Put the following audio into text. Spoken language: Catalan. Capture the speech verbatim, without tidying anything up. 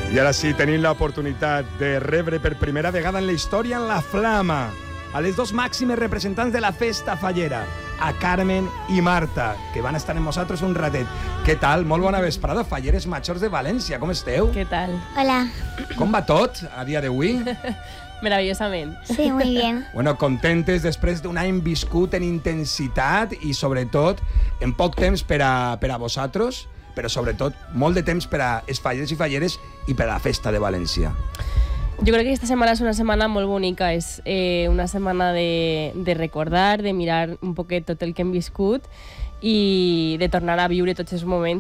I ara sí, tenim l'oportunitat de rebre per primera vegada en la història en la Flama a les dos màximes representants de la festa fallera, a Carmen i Marta, que van estar amb nosaltres un ratet. Què tal? Molt bona vesprada, falleres majors de València. Com esteu? ¿Qué tal? Hola. Com va tot a dia d'avui? Maravillosamente. Sí, muy bien. Bueno, contentes després d'un any viscut en intensitat i, sobretot, en poc temps per a, per a vosaltres, però, sobretot, molt de temps per a els fallers i falleres i per a la festa de València. Yo creo que esta semana es una semana muy bonita, es eh, una semana de, de recordar, de mirar un poquet tot el que hem viscut i de tornar a viure tots els moments